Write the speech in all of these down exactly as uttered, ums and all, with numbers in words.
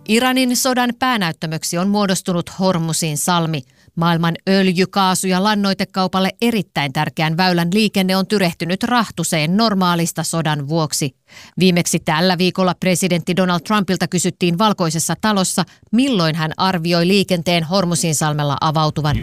Iranin sodan päänäyttämöksi on muodostunut Hormuzin salmi. Maailman öljy-, kaasu- ja lannoitekaupalle erittäin tärkeän väylän liikenne on tyrehtynyt rahtuseen normaalista sodan vuoksi. Viimeksi tällä viikolla presidentti Donald Trumpilta kysyttiin Valkoisessa talossa, milloin hän arvioi liikenteen Hormuzin salmella avautuvan.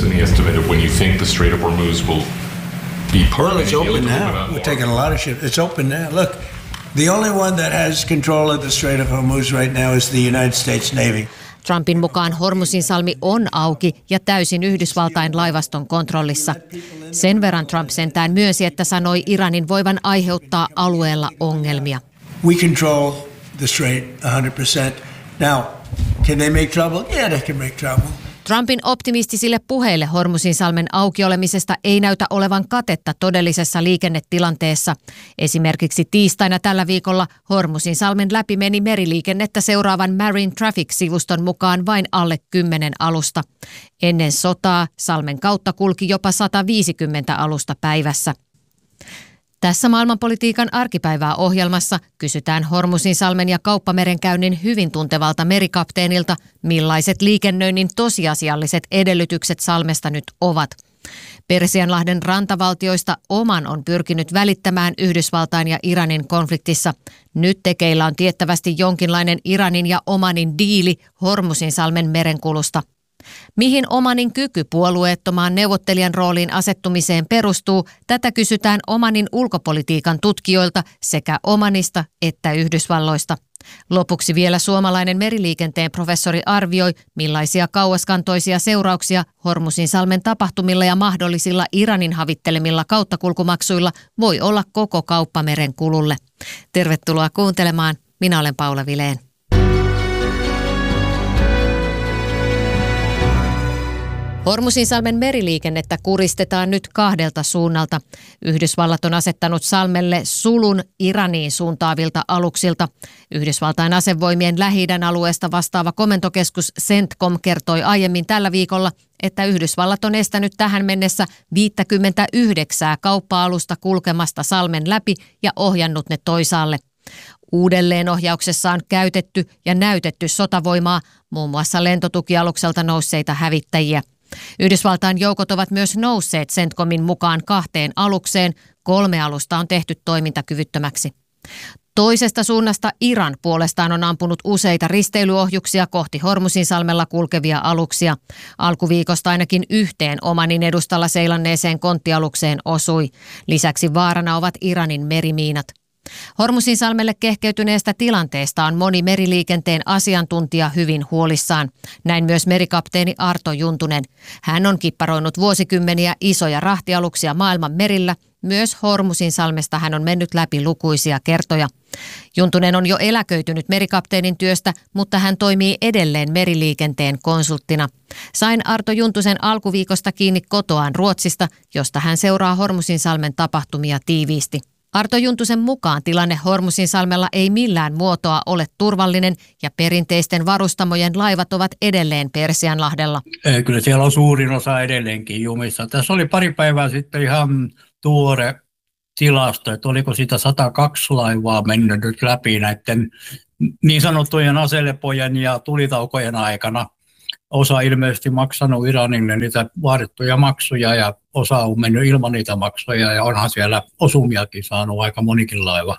Well, it's open now. We're taking a lot of ships. It's open now. Look, the only one that has control of the Strait of Hormuz right now is the United States Navy. Trumpin mukaan Hormuzin salmi on auki ja täysin Yhdysvaltain laivaston kontrollissa. Sen verran Trump sentään myönsi, että sanoi Iranin voivan aiheuttaa alueella ongelmia. We control the strait one hundred percent. Now, can they make trouble? Yeah, they can make trouble. Trumpin optimistisille puheille Hormuzin salmen auki olemisesta ei näytä olevan katetta todellisessa liikennetilanteessa. Esimerkiksi tiistaina tällä viikolla Hormuzin salmen läpi meni meriliikennettä seuraavan Marine Traffic-sivuston mukaan vain alle kymmenen alusta. Ennen sotaa salmen kautta kulki jopa sata viisikymmentä alusta päivässä. Tässä maailmanpolitiikan arkipäivää ohjelmassa kysytään Hormuzin salmen ja kauppamerenkäynnin hyvin tuntevalta merikapteenilta, millaiset liikennöinnin tosiasialliset edellytykset salmesta nyt ovat. Persianlahden rantavaltioista Oman on pyrkinyt välittämään Yhdysvaltain ja Iranin konfliktissa. Nyt tekeillä on tiettävästi jonkinlainen Iranin ja Omanin diili Hormuzin salmen merenkulusta. Mihin Omanin kyky puolueettomaan neuvottelijan rooliin asettumiseen perustuu, tätä kysytään Omanin ulkopolitiikan tutkijoilta sekä Omanista että Yhdysvalloista. Lopuksi vielä suomalainen meriliikenteen professori arvioi, millaisia kauaskantoisia seurauksia Hormuzin salmen tapahtumilla ja mahdollisilla Iranin havittelemilla kauttakulkumaksuilla voi olla koko kauppameren kululle. Tervetuloa kuuntelemaan. Minä olen Paula Vilén. Hormuzin salmen meriliikennettä kuristetaan nyt kahdelta suunnalta. Yhdysvallat on asettanut salmelle sulun Iraniin suuntaavilta aluksilta. Yhdysvaltain asevoimien Lähi-idän alueesta vastaava komentokeskus CENTCOM kertoi aiemmin tällä viikolla, että Yhdysvallat on estänyt tähän mennessä viisikymmentäyhdeksän kauppa-alusta kulkemasta salmen läpi ja ohjannut ne toisaalle. Uudelleenohjauksessa on käytetty ja näytetty sotavoimaa, muun muassa lentotukialukselta nousseita hävittäjiä. Yhdysvaltain joukot ovat myös nousseet CENTCOMin mukaan kahteen alukseen. Kolme alusta on tehty toimintakyvyttömäksi. Toisesta suunnasta Iran puolestaan on ampunut useita risteilyohjuksia kohti Hormuzin salmella kulkevia aluksia. Alkuviikosta ainakin yhteen Omanin edustalla seilanneeseen konttialukseen osui. Lisäksi vaarana ovat Iranin merimiinat. Hormuzin salmelle kehkeytyneestä tilanteesta on moni meriliikenteen asiantuntija hyvin huolissaan. Näin myös merikapteeni Arto Juntunen. Hän on kipparoinut vuosikymmeniä isoja rahtialuksia maailman merillä. Myös Hormuzin salmesta hän on mennyt läpi lukuisia kertoja. Juntunen on jo eläköitynyt merikapteenin työstä, mutta hän toimii edelleen meriliikenteen konsulttina. Sain Arto Juntusen alkuviikosta kiinni kotoaan Ruotsista, josta hän seuraa Hormuzin salmen tapahtumia tiiviisti. Arto Juntusen mukaan tilanne Hormuzin salmella ei millään muotoa ole turvallinen ja perinteisten varustamojen laivat ovat edelleen Persianlahdella. Kyllä siellä on suurin osa edelleenkin jumissa. Tässä oli pari päivää sitten ihan tuore tilasto, että oliko siitä sata kaksi laivaa mennyt nyt läpi näiden niin sanottujen aselepojen ja tulitaukojen aikana. Osa ilmeisesti maksanut Iranille niitä vaadittuja maksuja ja osa on mennyt ilman niitä maksuja ja onhan siellä osumiakin saanut aika monikin laiva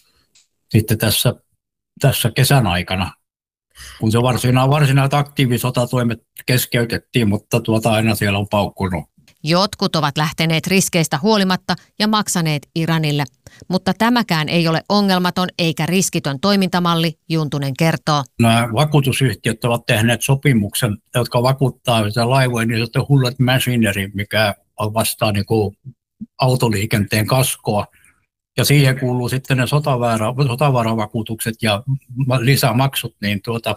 sitten tässä, tässä kesän aikana. Kun se varsinaan, varsinaiset aktiivisotatoimet keskeytettiin, mutta tuota aina siellä on paukkunut. Jotkut ovat lähteneet riskeistä huolimatta ja maksaneet Iranille, mutta tämäkään ei ole ongelmaton eikä riskitön toimintamalli, Juntunen kertoo. Nämä vakuutusyhtiöt ovat tehneet sopimuksen, jotka vakuuttaa sitä laivoja, niin se on Hullet Machinery, mikä vastaa niin kuin autoliikenteen kaskoa. Ja siihen kuuluu sitten ne sotavaara, sotavaravakuutukset ja lisämaksut, niin tuota,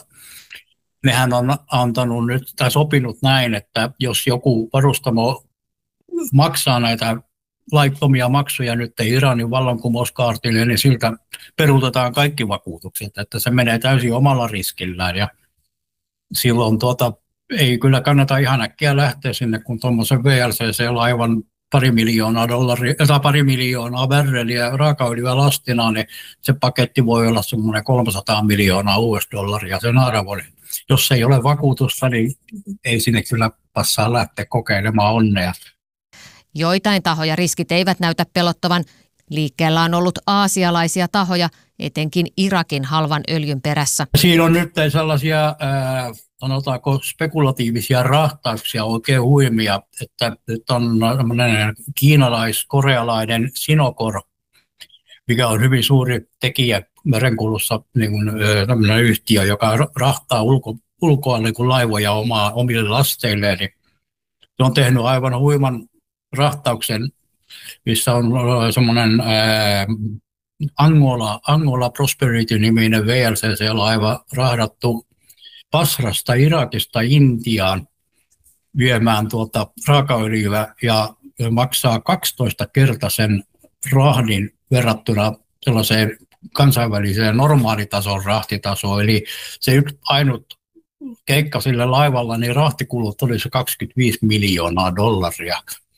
nehän on antanut nyt tai sopinut näin, että jos joku varustamo maksaa näitä laittomia maksuja nyt Iranin vallankumouskaartille, niin siltä peruutetaan kaikki vakuutukset, että se menee täysin omalla riskillään ja silloin tuota, ei kyllä kannata ihan äkkiä lähteä sinne, kun tuommoisen V L C C-laivan pari miljoonaa dollaria, tai pari miljoonaa barrelia raakaöljyä lastina, niin se paketti voi olla semmoinen kolmesataa miljoonaa U S-dollaria sen arvo. Jos ei ole vakuutusta, niin ei sinne kyllä passaa lähteä kokeilemaan onnea. Joitain tahoja riskit eivät näytä pelottavan. Liikkeellä on ollut aasialaisia tahoja, etenkin Irakin halvan öljyn perässä. Siinä on nyt sellaisia, ää, sanotaanko spekulatiivisia rahtauksia oikein huimia, että nyt on kiinalais-korealainen Sinokor, mikä on hyvin suuri tekijä merenkulussa, niin kuin tämmöinen yhtiö, joka rahtaa ulko, ulkoa niin kuin laivoja omaa, omille lasteilleen. Niin se on tehnyt aivan huiman rahtauksen, missä on semmoinen ää, Angola, Angola Prosperity-niminen V L C C-laiva rahdattu Basrasta, Irakista, Intiaan viemään tuota raakaöljyä ja maksaa kaksitoista kertaisen rahdin verrattuna sellaiseen kansainväliseen normaalitason rahtitasoon. Eli se yksi ainut keikka sillä laivalla, niin rahtikulut oli se kaksikymmentäviisi miljoonaa dollaria.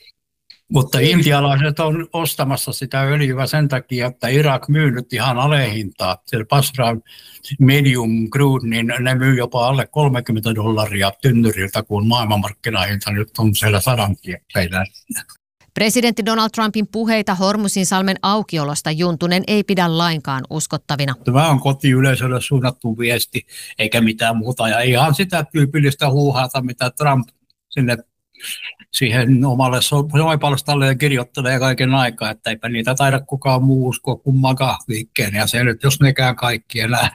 Mutta intialaiset on ostamassa sitä öljyä sen takia, että Irak myy nyt ihan alehintaa. Se Basra medium crude, niin ne myy jopa alle kolmekymmentä dollaria tynnyriltä, kun maailmanmarkkinahinta nyt on siellä sadan kieppeillä. Presidentti Donald Trumpin puheita Hormuzinsalmen aukiolosta Juntunen ei pidä lainkaan uskottavina. Tämä on kotiyleisölle suunnattu viesti, eikä mitään muuta. Ja ihan sitä tyypillistä huuhaata, mitä Trump sinne siihen omalle somepalstalle kirjoittelee kaiken aikaa, että eipä niitä taida kukaan muu uskoa kuin makahliikkeen. Ja se nyt, jos nekään kaikki enää.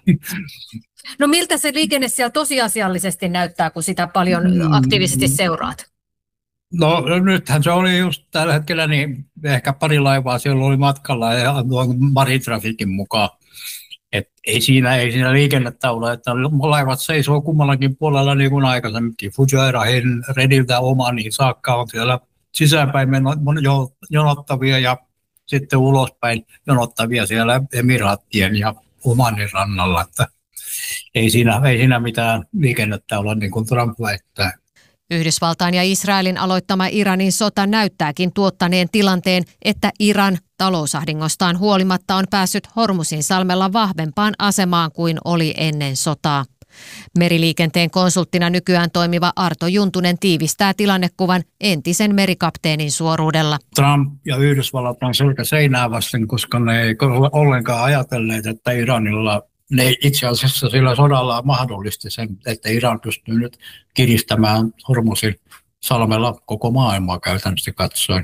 No miltä se liikenne siellä tosiasiallisesti näyttää, kun sitä paljon aktiivisesti seuraat? No nythän se oli just tällä hetkellä, niin ehkä pari laivaa siellä oli matkalla ja tuon Maritrafikin mukaan. Et ei siinä, ei siinä liikennettä ole, että laivat seisoo kummallakin puolella niin kuin aikaisemminkin. Fujairahien Rediltä Omaniin saakka on siellä sisäänpäin jonottavia ja sitten ulospäin jonottavia siellä Emiraattien ja Omanin rannalla. Että ei, siinä, ei siinä mitään liikennettä ole, niin kuin Trump väittää. Yhdysvaltain ja Israelin aloittama Iranin sota näyttääkin tuottaneen tilanteen, että Iran talousahdingostaan huolimatta on päässyt Hormuzinsalmella vahvempaan asemaan kuin oli ennen sotaa. Meriliikenteen konsulttina nykyään toimiva Arto Juntunen tiivistää tilannekuvan entisen merikapteenin suoruudella. Trump ja Yhdysvallat on selkä seinää vasten, koska ne ei ollenkaan ajatelleet, että Iranilla ne itse asiassa sillä sodalla mahdollisti sen, että Iran pystyy nyt kiristämään Hormuzin salmella koko maailmaa käytännössä katsoen.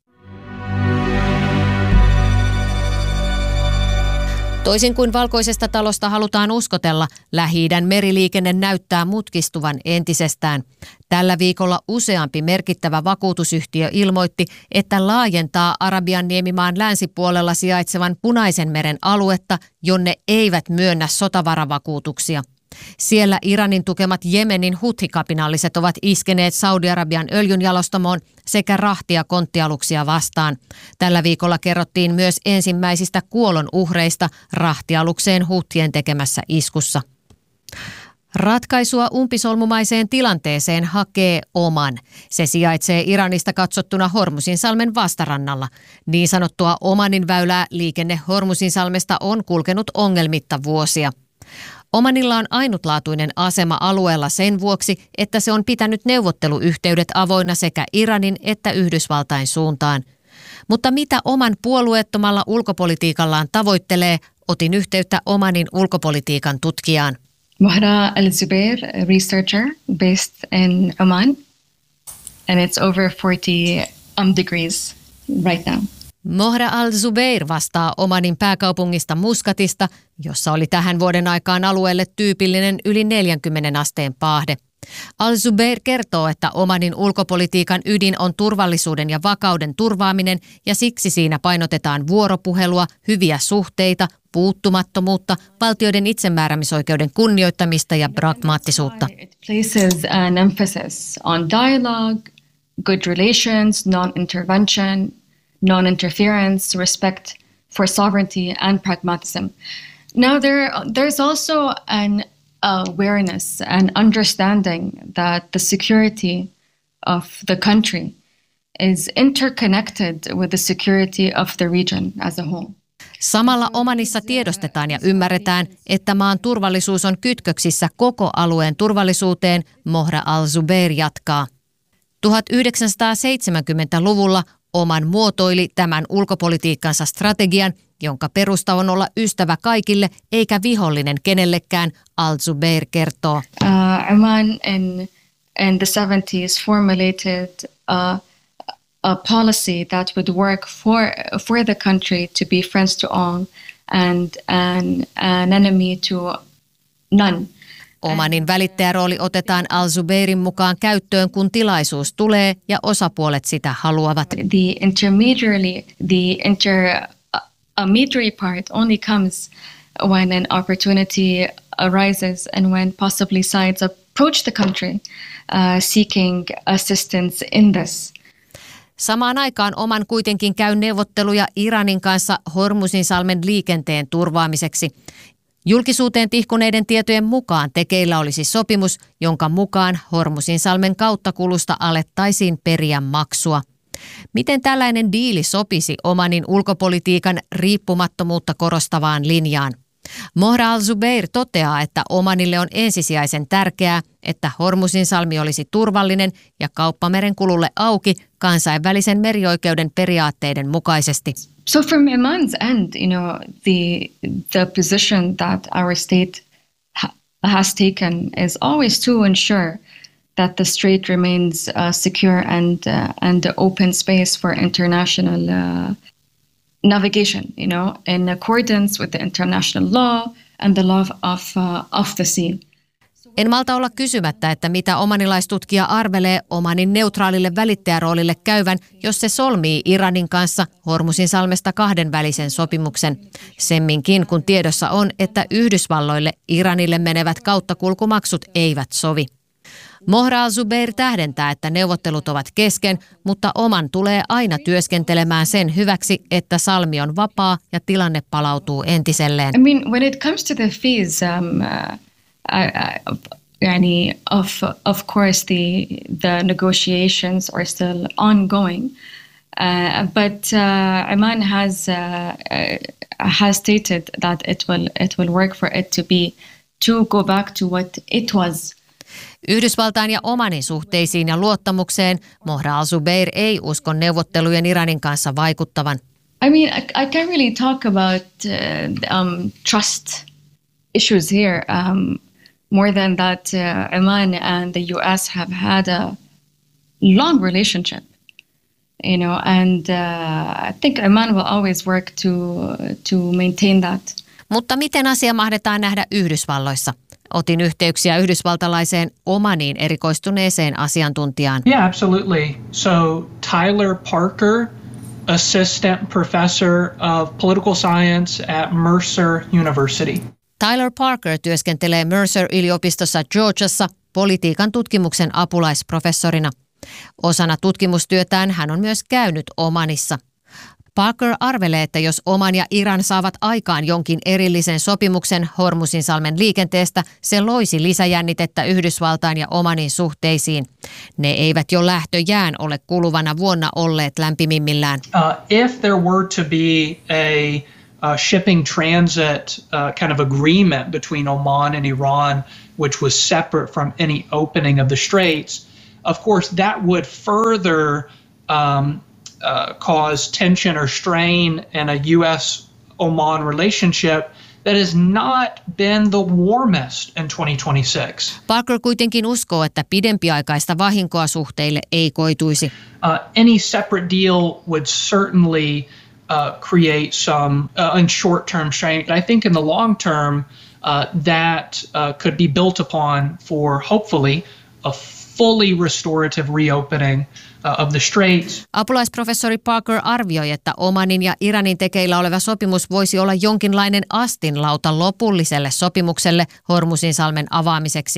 Toisin kuin Valkoisesta talosta halutaan uskotella, Lähi-idän meriliikenne näyttää mutkistuvan entisestään. Tällä viikolla useampi merkittävä vakuutusyhtiö ilmoitti, että laajentaa Arabian niemimaan länsipuolella sijaitsevan Punaisen meren aluetta, jonne eivät myönnä sotavaravakuutuksia. Siellä Iranin tukemat Jemenin Huthi-kapinalliset ovat iskeneet Saudi-Arabian öljynjalostamoon sekä rahti- ja konttialuksia vastaan. Tällä viikolla kerrottiin myös ensimmäisistä kuolonuhreista rahtialukseen Huthien tekemässä iskussa. Ratkaisua umpisolmumaiseen tilanteeseen hakee Oman. Se sijaitsee Iranista katsottuna Hormuzinsalmen vastarannalla. Niin sanottua Omanin väylää liikenne Hormuzinsalmesta on kulkenut ongelmitta vuosia. Omanilla on ainutlaatuinen asema alueella sen vuoksi, että se on pitänyt neuvotteluyhteydet avoinna sekä Iranin että Yhdysvaltain suuntaan. Mutta mitä Oman puolueettomalla ulkopolitiikallaan tavoittelee, otin yhteyttä Omanin ulkopolitiikan tutkijaan. Mohra Al-Zubair, researcher based in Oman, and it's over forty um, degrees right now. Mohra Al-Zubair vastaa Omanin pääkaupungista Muskatista, jossa oli tähän vuoden aikaan alueelle tyypillinen yli neljänkymmenen asteen paahde. Al-Zubair kertoo, että Omanin ulkopolitiikan ydin on turvallisuuden ja vakauden turvaaminen ja siksi siinä painotetaan vuoropuhelua, hyviä suhteita, puuttumattomuutta, valtioiden itsemääräämisoikeuden kunnioittamista ja pragmaattisuutta. It places an emphasis on dialogue, good relations, non-intervention, non-interference, respect for sovereignty and pragmatism. Now there, there's also an awareness and understanding that the security of the country is interconnected with the security of the region as a whole. Samalla Omanissa tiedostetaan ja ymmärretään, että maan turvallisuus on kytköksissä koko alueen turvallisuuteen, Mohra al-Zubeir jatkaa. tuhatyhdeksänsataaseitsemänkymmentäluvulla Oman muotoili tämän ulkopolitiikkansa strategian, jonka perusta on olla ystävä kaikille eikä vihollinen kenellekään, al-Zubeir kertoo. Uh, Oman in, in the seventies formulated uh, a policy that would work for for the country to be friends to all and an, an enemy to none. Omanin välittäjärooli otetaan al-Zubeirin mukaan käyttöön, kun tilaisuus tulee ja osapuolet sitä haluavat. The intermediary, the intermediary part only comes when an opportunity arises and when possibly sides approach the country uh, seeking assistance in this. Samaan aikaan Oman kuitenkin käy neuvotteluja Iranin kanssa Hormuzinsalmen liikenteen turvaamiseksi. Julkisuuteen tihkuneiden tietojen mukaan tekeillä olisi sopimus, jonka mukaan Hormuzinsalmen kauttakulusta alettaisiin periä maksua. Miten tällainen diili sopisi Omanin ulkopolitiikan riippumattomuutta korostavaan linjaan? Mohra al-Zubeir toteaa, että Omanille on ensisijaisen tärkeää, että Hormuzinsalmi olisi turvallinen ja kauppameren kululle auki kansainvälisen merioikeuden periaatteiden mukaisesti. So from Oman's end, you know, the the position that our state ha- has taken is always to ensure that the strait remains uh, secure and uh, and open space for international uh, navigation, you know, in accordance with the international law and the law of uh, of the sea. En malta olla kysymättä, että mitä omanilaistutkija arvelee Omanin neutraalille välittäjäroolille käyvän, jos se solmii Iranin kanssa Hormuzinsalmesta kahdenvälisen sopimuksen. Semminkin kun tiedossa on, että Yhdysvalloille Iranille menevät kauttakulkumaksut eivät sovi. Mohra al-Zubeir tähdentää, että neuvottelut ovat kesken, mutta Oman tulee aina työskentelemään sen hyväksi, että salmi on vapaa ja tilanne palautuu entiselleen. I mean, when it comes to the fees, um, uh, I, I, of of course the the negotiations are still ongoing, uh, but uh, Oman has uh, uh, has stated that it will it will work for it to be to go back to what it was. Yhdysvaltain ja Omanin suhteisiin ja luottamukseen Mohra al-Zubeir ei usko neuvottelujen Iranin kanssa vaikuttavan. I mean, I, I can't really talk about uh, um, trust issues here. Um, more than that, uh, Oman and the U S have had a long relationship, you know, and uh, I think Oman will always work to to maintain that. Mutta miten asia mahdetaan nähdä Yhdysvalloissa? Otin yhteyksiä yhdysvaltalaiseen Omaniin erikoistuneeseen asiantuntijaan. Yeah, absolutely. So Tyler Parker, assistant professor of political science at Mercer University. Tyler Parker työskentelee Mercer-yliopistossa Georgiassa politiikan tutkimuksen apulaisprofessorina. Osana tutkimustyötään hän on myös käynyt Omanissa. Parker arvelee, että jos Oman ja Iran saavat aikaan jonkin erillisen sopimuksen Hormuzinsalmen liikenteestä, se loisi lisäjännitettä Yhdysvaltain ja Omanin suhteisiin. Ne eivät jo lähtöjään ole kuluvana vuonna olleet lämpimimmillään. Uh, if there were to be a uh, shipping transit uh, kind of agreement between Oman and Iran, which was separate from any opening of the straits, of course that would further um, Uh, cause tension or strain in a U S Oman relationship that has not been the warmest in twenty twenty-six. Parker kuitenkin uskoo, että pidempiaikaista vahinkoa suhteille ei koituisi. Uh, any separate deal would certainly uh, create some uh, in short-term strain. I think in the long term uh, that uh, could be built upon for hopefully a fully restorative reopening of the straits. Apulaisprofessori Parker arvioi, että Omanin ja Iranin tekeillä oleva sopimus voisi olla jonkinlainen astinlauta lopulliselle sopimukselle Hormuzinsalmen avaamiseksi.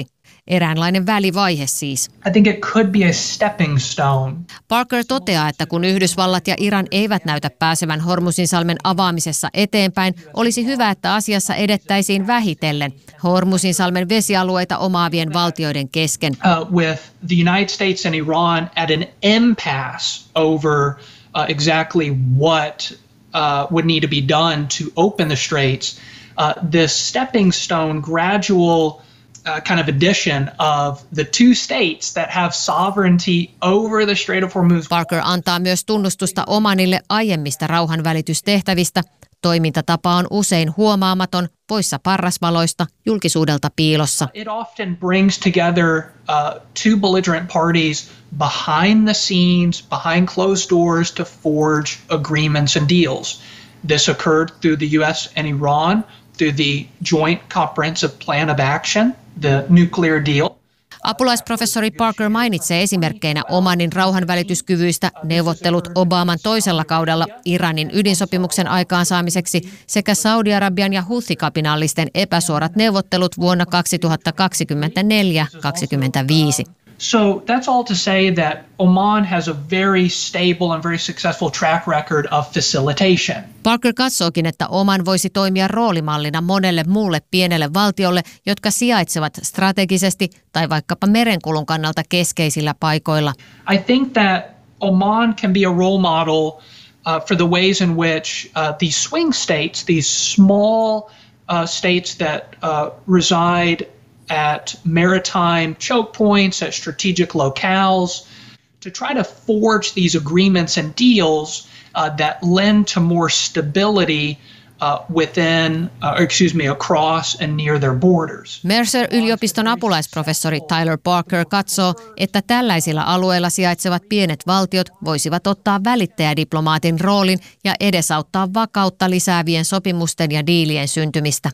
Eräänlainen välivaihe siis. I think it could be a stepping stone. Parker toteaa, että kun Yhdysvallat ja Iran eivät näytä pääsevän Hormuzinsalmen avaamisessa eteenpäin, olisi hyvä, että asiassa edettäisiin vähitellen Hormuzinsalmen vesialueita omaavien valtioiden kesken. Uh, with the United States and Iran at an impasse over uh, exactly what uh, would need to be done to open the straits, uh, this stepping stone gradual Uh, kind of addition of the two states that have sovereignty over the Strait of Hormuz. Parker antaa myös tunnustusta Omanille aiemmista rauhanvälitystehtävistä. Toimintatapa on usein huomaamaton, poissa parrasvaloista, julkisuudelta piilossa. It often brings together uh, two belligerent parties behind the scenes, behind closed doors to forge agreements and deals. This occurred through the U S and Iran through the Joint Comprehensive Plan of Action, the nuclear deal. Apulaisprofessori Parker mainitsee esimerkkeinä Omanin rauhanvälityskyvyistä neuvottelut Obaman toisella kaudella Iranin ydinsopimuksen aikaansaamiseksi sekä Saudi-Arabian ja Houthi-kapinallisten epäsuorat neuvottelut vuonna kaksituhattakaksikymmentäneljä kaksikymmentäviisi. So that's all to say that Oman has a very stable and very successful track record of facilitation. Parker katsookin, että Oman voisi toimia roolimallina monelle muulle pienelle valtiolle, jotka sijaitsevat strategisesti tai vaikkapa merenkulun kannalta keskeisillä paikoilla. I think that Oman can be a role model uh, for the ways in which uh, these swing states, these small uh, states that uh, reside at maritime choke points, at strategic locales, to try to forge these agreements and deals uh, that lend to more stability uh, within, uh, excuse me, across and near their borders. Mercer-yliopiston apulaisprofessori Tyler Parker katsoo, että tällaisilla alueilla sijaitsevat pienet valtiot voisivat ottaa välittäjädiplomaatin roolin ja edesauttaa vakautta lisäävien sopimusten ja diilien syntymistä.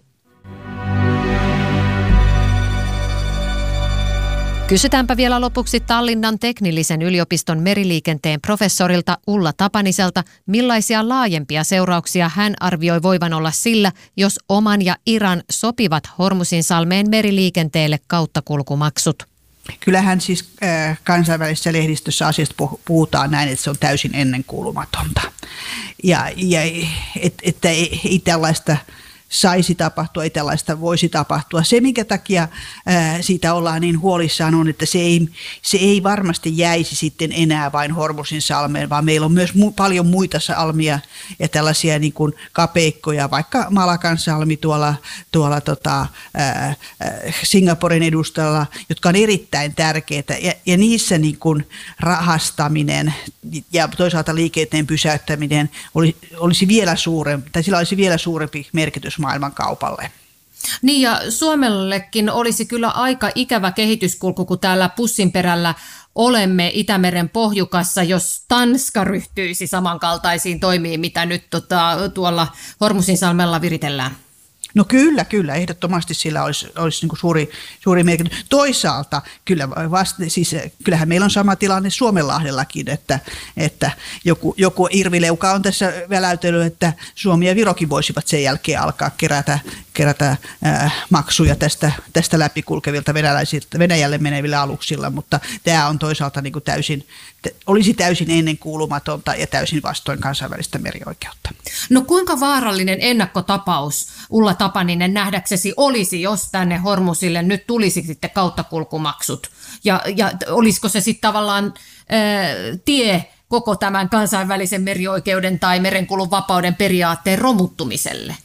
Kysytäänpä vielä lopuksi Tallinnan teknillisen yliopiston meriliikenteen professorilta Ulla Tapaniselta, millaisia laajempia seurauksia hän arvioi voivan olla sillä, jos Oman ja Iran sopivat Hormuzinsalmeen meriliikenteelle kauttakulkumaksut. Kyllähän siis äh, kansainvälisessä lehdistössä asiasta puhutaan näin, että se on täysin ennenkuulumatonta. Ja, ja et, että ei, ei tällaista saisi tapahtua, ei tällaista voisi tapahtua. Se, minkä takia ää, siitä ollaan niin huolissaan, on, että se ei, se ei varmasti jäisi sitten enää vain Hormuzinsalmeen, vaan meillä on myös mu- paljon muita salmia ja tällaisia niin kuin kapeikkoja, vaikka Malakan salmi tuolla, tuolla tota, ää, Singaporen edustalla, jotka on erittäin tärkeitä. Ja, ja niissä niin kuin rahastaminen ja toisaalta liikenteen pysäyttäminen oli, olisi vielä suurempi, tai sillä olisi vielä suurempi merkitys maailmankaupalle. Niin ja Suomellekin olisi kyllä aika ikävä kehityskulku, kun täällä pussinperällä olemme Itämeren pohjukassa, jos Tanska ryhtyisi samankaltaisiin toimiin, mitä nyt tota, tuolla Hormuzinsalmella viritellään. No kyllä, kyllä. Ehdottomasti sillä olisi, olisi niin kuin suuri, suuri merkitys. Toisaalta kyllä vasta, siis, kyllähän meillä on sama tilanne Suomenlahdellakin, että, että joku, joku irvileuka on tässä väläytellyt, että Suomi ja Virokin voisivat sen jälkeen alkaa kerätä, kerätä äh, maksuja tästä, tästä läpikulkevilta venäläisiltä, Venäjälle menevillä aluksilla, mutta tämä on toisaalta niin kuin täysin, olisi täysin ennenkuulumatonta ja täysin vastoin kansainvälistä merioikeutta. No kuinka vaarallinen ennakkotapaus Ulla Tapaninen nähdäksesi olisi, jos tänne Hormuzille nyt tulisi sitten kauttakulkumaksut? Ja, ja olisiko se sitten tavallaan ää, tie koko tämän kansainvälisen merioikeuden tai merenkulun vapauden periaatteen romuttumiselle?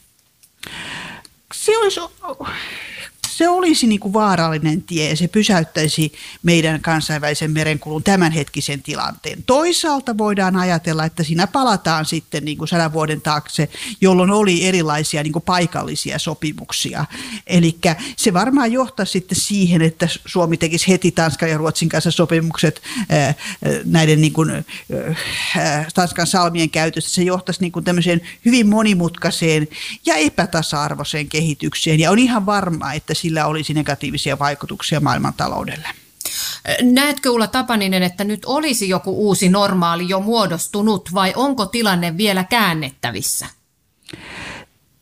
Se olisi, se olisi niin kuin vaarallinen tie ja se pysäyttäisi meidän kansainvälisen merenkulun tämänhetkisen tilanteen. Toisaalta voidaan ajatella, että siinä palataan sitten niin kuin sadan vuoden taakse, jolloin oli erilaisia niin kuin paikallisia sopimuksia. Eli se varmaan johtaa sitten siihen, että Suomi tekisi heti Tanskan ja Ruotsin kanssa sopimukset ää, näiden niin kuin, ää, Tanskan salmien käytöstä. Se johtaisi niin kuin tämmöiseen hyvin monimutkaiseen ja epätasa-arvoiseen kehitykseen ja on ihan varma, että sillä olisi negatiivisia vaikutuksia maailmantaloudelle. Näetkö Ulla Tapaninen, että nyt olisi joku uusi normaali jo muodostunut vai onko tilanne vielä käännettävissä?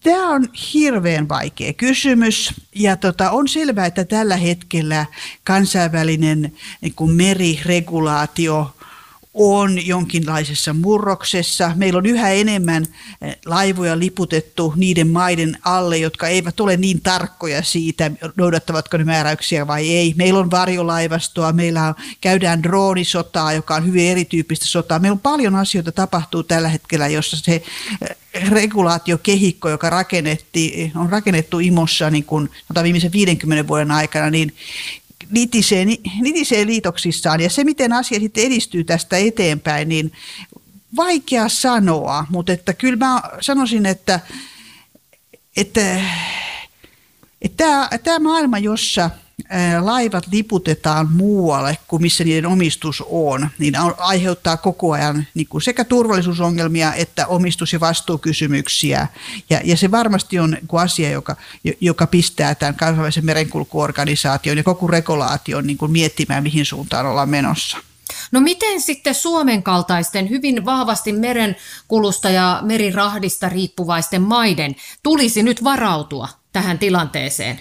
Tämä on hirveän vaikea kysymys ja tota, on selvää, että tällä hetkellä kansainvälinen niin kuin meriregulaatio on jonkinlaisessa murroksessa. Meillä on yhä enemmän laivoja liputettu niiden maiden alle, jotka eivät ole niin tarkkoja siitä, noudattavatko ne määräyksiä vai ei. Meillä on varjolaivastoa, meillä on, käydään droonisotaa, joka on hyvin erityyppistä sotaa. Meillä on paljon asioita tapahtuu tällä hetkellä, jossa se regulaatiokehikko, joka rakennettiin, on rakennettu I M Ossa niin kuin, viimeisen viidenkymmenen vuoden aikana, niin Nitisee, nitisee liitoksissaan ja se, miten asia sitten edistyy tästä eteenpäin, niin vaikea sanoa, mutta että kyllä mä sanoisin, että, että, että tämä maailma, jossa laivat liputetaan muualle kuin missä niiden omistus on, niin aiheuttaa koko ajan niin kuin sekä turvallisuusongelmia että omistus- ja vastuukysymyksiä. Ja, ja se varmasti on niin kuin asia, joka, joka pistää tämän kansainvälisen merenkulkuorganisaation ja koko regulaation niin kuin miettimään, mihin suuntaan ollaan menossa. No miten sitten Suomen kaltaisten hyvin vahvasti merenkulusta ja merirahdista riippuvaisten maiden tulisi nyt varautua tähän tilanteeseen?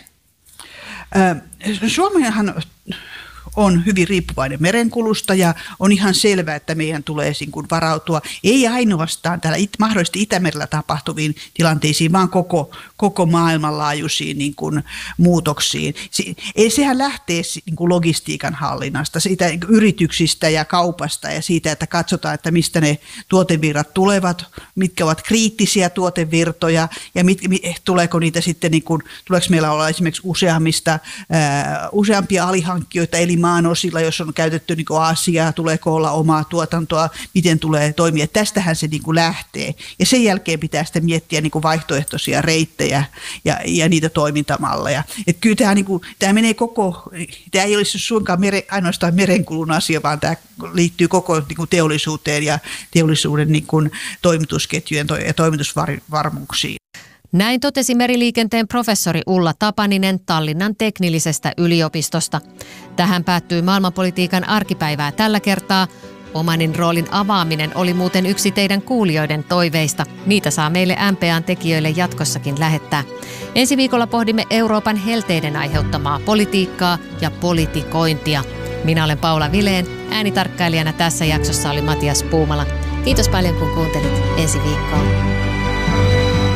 Suomihan on hyvin riippuvainen merenkulusta ja on ihan selvää, että meidän tulee varautua ei ainoastaan täällä it, mahdollisesti Itämerellä tapahtuviin tilanteisiin, vaan koko, koko maailmanlaajuisiin niin kuin muutoksiin. Se, sehän lähtee niin kuin logistiikan hallinnasta, siitä yrityksistä ja kaupasta ja siitä, että katsotaan, että mistä ne tuotevirrat tulevat, mitkä ovat kriittisiä tuotevirtoja ja mit, tuleeko niitä sitten, niin kuin, tuleeko meillä olla esimerkiksi useammista, ää, useampia alihankkijoita eli maan osilla, jos on käytetty niin kuin Aasiaa, tuleeko olla omaa tuotantoa, miten tulee toimia. Tästähän se niin kuin lähtee. Ja sen jälkeen pitää sitten miettiä niin kuin vaihtoehtoisia reittejä ja, ja niitä toimintamalleja. Et kyllä tämä, niin kuin, tämä menee koko, tämä ei olisi suinkaan mere, ainoastaan merenkulun asia, vaan tämä liittyy koko niin kuin teollisuuteen ja teollisuuden niin kuin toimitusketjujen ja toimitusvarmuuksiin. Näin totesi meriliikenteen professori Ulla Tapaninen Tallinnan teknillisestä yliopistosta. Tähän päättyy maailmanpolitiikan arkipäivää tällä kertaa. Omanin roolin avaaminen oli muuten yksi teidän kuulijoiden toiveista. Niitä saa meille M P A:n tekijöille jatkossakin lähettää. Ensi viikolla pohdimme Euroopan helteiden aiheuttamaa politiikkaa ja politikointia. Minä olen Paula Vileen. Äänitarkkailijana tässä jaksossa oli Matias Puumala. Kiitos paljon kun kuuntelit. Ensi viikkoon.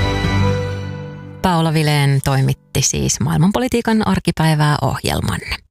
Paula Vileen toimitti siis maailmanpolitiikan arkipäivää ohjelman.